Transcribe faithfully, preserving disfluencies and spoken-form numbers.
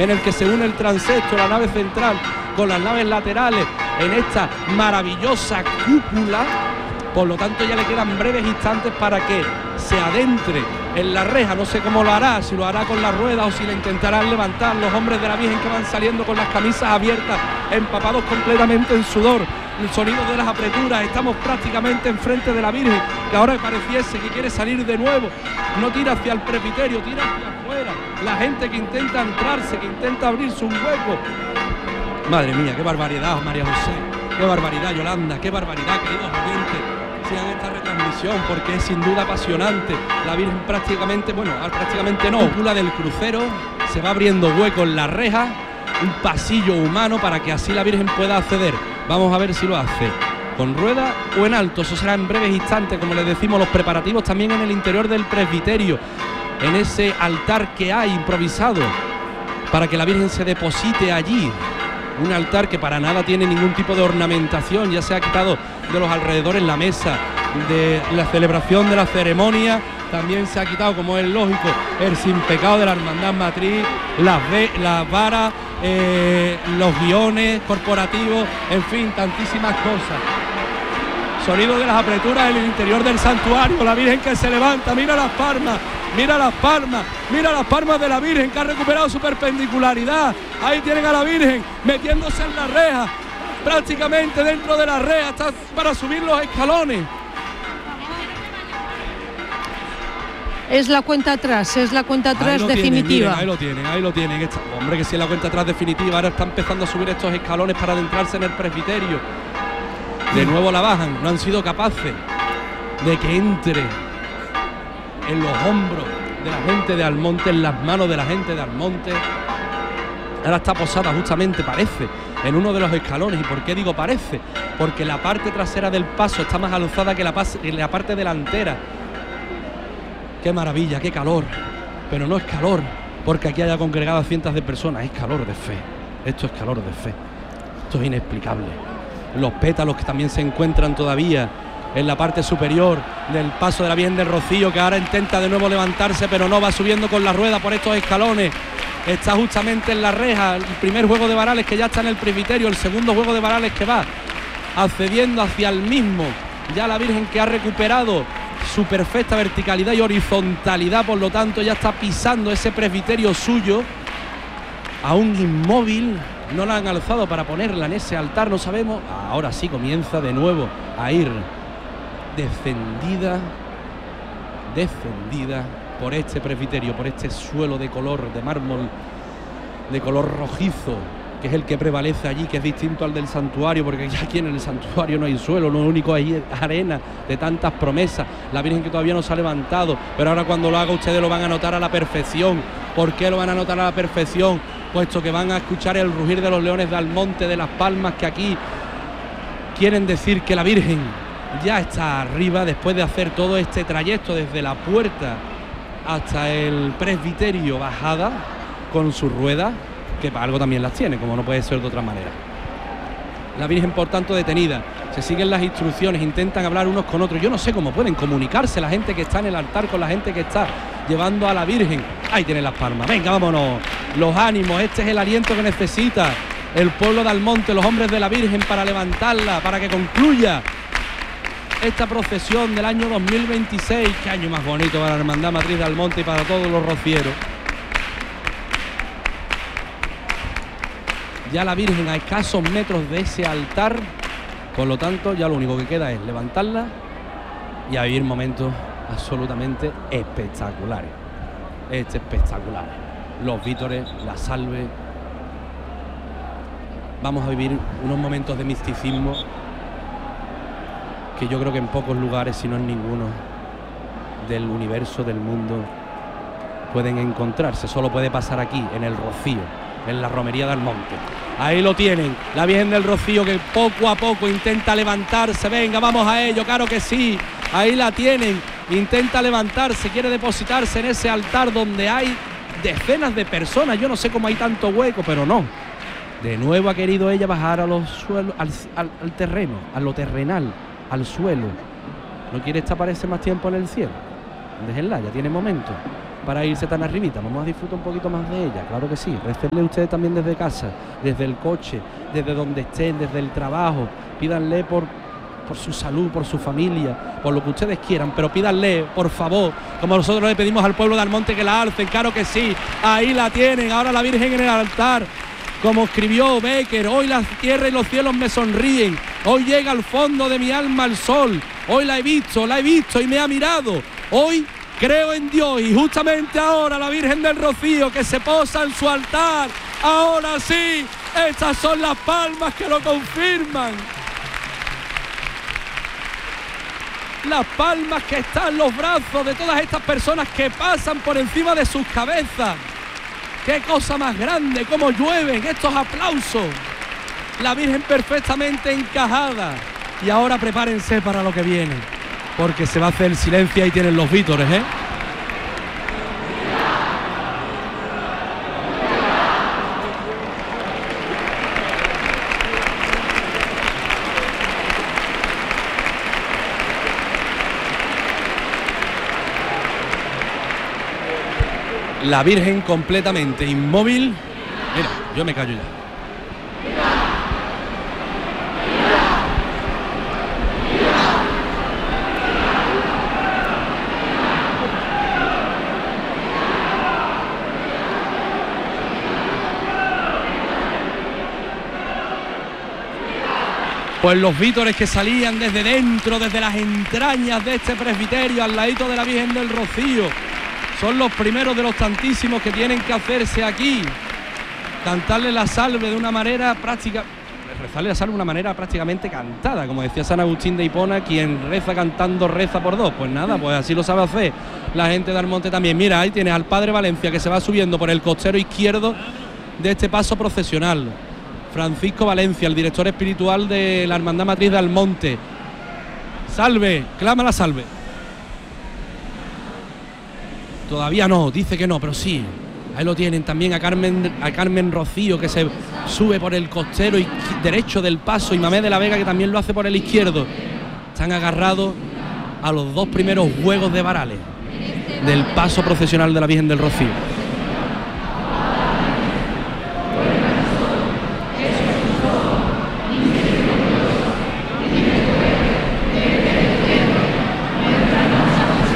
en el que se une el transepto, la nave central con las naves laterales en esta maravillosa cúpula. Por lo tanto ya le quedan breves instantes para que se adentre en la reja. No sé cómo lo hará, si lo hará con la rueda o si le intentarán levantar los hombres de la Virgen que van saliendo con las camisas abiertas, empapados completamente en sudor. El sonido de las apreturas, estamos prácticamente enfrente de la Virgen, que ahora pareciese que quiere salir de nuevo. No tira hacia el presbiterio, tira hacia afuera. La gente que intenta entrarse, que intenta abrirse un hueco. Madre mía, qué barbaridad, María José, qué barbaridad, Yolanda, qué barbaridad, queridos oyentes. Sigan esta retransmisión porque es sin duda apasionante. La Virgen prácticamente, bueno, prácticamente no, cúpula del crucero, se va abriendo hueco en la reja, un pasillo humano para que así la Virgen pueda acceder. Vamos a ver si lo hace con rueda o en alto, eso será en breves instantes. Como les decimos, los preparativos también en el interior del presbiterio, en ese altar que hay improvisado para que la Virgen se deposite allí. Un altar que para nada tiene ningún tipo de ornamentación, ya se ha quitado de los alrededores la mesa de la celebración de la ceremonia, también se ha quitado, como es lógico, el sin pecado de la hermandad matriz, las, las varas, eh, los guiones corporativos, en fin, tantísimas cosas. Sonido de las apreturas en el interior del santuario, la Virgen que se levanta, mira las palmas, mira las palmas, mira las palmas de la Virgen que ha recuperado su perpendicularidad. Ahí tienen a la Virgen metiéndose en la reja, prácticamente dentro de la reja, está para subir los escalones. Es la cuenta atrás, es la cuenta atrás definitiva. Tienen, miren, ahí lo tienen, ahí lo tienen. Esta, hombre, que si es la cuenta atrás definitiva, ahora está empezando a subir estos escalones para adentrarse en el presbiterio. De nuevo la bajan, no han sido capaces de que entre en los hombros de la gente de Almonte, en las manos de la gente de Almonte. Ahora está posada justamente, parece, en uno de los escalones. ¿Y por qué digo parece? Porque la parte trasera del paso está más alzada que la, que la parte delantera. Qué maravilla, qué calor. Pero no es calor porque aquí haya congregado a cientos de personas, es calor de fe. Esto es calor de fe. Esto es inexplicable. Los pétalos que también se encuentran todavía en la parte superior del paso de la Virgen del Rocío, que ahora intenta de nuevo levantarse, pero no, va subiendo con la rueda por estos escalones. Está justamente en la reja, el primer juego de varales que ya está en el presbiterio, el segundo juego de varales que va accediendo hacia el mismo. Ya la Virgen que ha recuperado su perfecta verticalidad y horizontalidad, por lo tanto ya está pisando ese presbiterio suyo, aún inmóvil. No la han alzado para ponerla en ese altar, no sabemos. Ahora sí comienza de nuevo a ir descendida, descendida por este presbiterio, por este suelo de color de mármol, de color rojizo, que es el que prevalece allí, que es distinto al del santuario, porque ya aquí en el santuario no hay suelo, lo único hay es arena de tantas promesas. La Virgen que todavía no se ha levantado, pero ahora cuando lo haga ustedes lo van a notar a la perfección. ¿Por qué lo van a notar a la perfección? Puesto que van a escuchar el rugir de los leones de Almonte, de las palmas, que aquí quieren decir que la Virgen ya está arriba después de hacer todo este trayecto desde la puerta hasta el presbiterio bajada con sus ruedas, que para algo también las tiene, como no puede ser de otra manera. La Virgen, por tanto, detenida. Se siguen las instrucciones, intentan hablar unos con otros. Yo no sé cómo pueden comunicarse la gente que está en el altar con la gente que está llevando a la Virgen. Ahí tienen las palmas. Venga, vámonos. Los ánimos, este es el aliento que necesita el pueblo de Almonte, los hombres de la Virgen, para levantarla, para que concluya esta procesión del año dos mil veintiséis. Qué año más bonito para la Hermandad Matriz de Almonte y para todos los rocieros. Ya la Virgen a escasos metros de ese altar, por lo tanto ya lo único que queda es levantarla y a vivir momentos absolutamente espectaculares. Este espectacular. Los vítores, la salve. Vamos a vivir unos momentos de misticismo que yo creo que en pocos lugares, si no en ninguno del universo, del mundo, pueden encontrarse. Solo puede pasar aquí, en el Rocío, en la romería de Almonte. Ahí lo tienen, la Virgen del Rocío, que poco a poco intenta levantarse. Venga, vamos a ello, claro que sí. Ahí la tienen, intenta levantarse, quiere depositarse en ese altar donde hay decenas de personas. Yo no sé cómo hay tanto hueco, pero no. De nuevo ha querido ella bajar a los suelos, al, al, al terreno, a lo terrenal, al suelo. No quiere estar, parece, más tiempo en el cielo. Déjenla, ya tiene momento. para irse tan arribita. Vamos a disfrutar un poquito más de ella, claro que sí. Récenle ustedes también desde casa, desde el coche, desde donde estén, desde el trabajo. Pídanle por, por su salud, por su familia, por lo que ustedes quieran, pero pídanle, por favor, como nosotros le pedimos al pueblo de Almonte que la alcen, claro que sí. Ahí la tienen, ahora la Virgen en el altar. Como escribió Becker, hoy la tierra y los cielos me sonríen, hoy llega al fondo de mi alma el sol, hoy la he visto, la he visto y me ha mirado, hoy creo en Dios y justamente ahora la Virgen del Rocío que se posa en su altar, ahora sí, estas son las palmas que lo confirman. Las palmas que están en los brazos de todas estas personas que pasan por encima de sus cabezas. ¡Qué cosa más grande! ¡Cómo llueven estos aplausos! La Virgen perfectamente encajada. Y ahora prepárense para lo que viene, porque se va a hacer el silencio y tienen los vítores, ¿eh? La Virgen completamente inmóvil. Mira, yo me callo ya. Pues los vítores que salían desde dentro, desde las entrañas de este presbiterio, al ladito de la Virgen del Rocío, son los primeros de los tantísimos que tienen que hacerse aquí. Cantarle la salve de una manera práctica, rezarle la salve de una manera prácticamente cantada, como decía San Agustín de Hipona, quien reza cantando reza por dos. Pues nada, pues así lo sabe hacer la gente de Almonte también. Mira, ahí tienes al Padre Valencia que se va subiendo por el costero izquierdo de este paso procesional. Francisco Valencia, el director espiritual de la Hermandad Matriz de Almonte. Salve, clama la salve. Todavía no, dice que no, pero sí. Ahí lo tienen también a Carmen, a Carmen Rocío, que se sube por el costero y derecho del paso, y Mamé de la Vega, que también lo hace por el izquierdo. Están agarrados a los dos primeros juegos de varales del paso procesional de la Virgen del Rocío.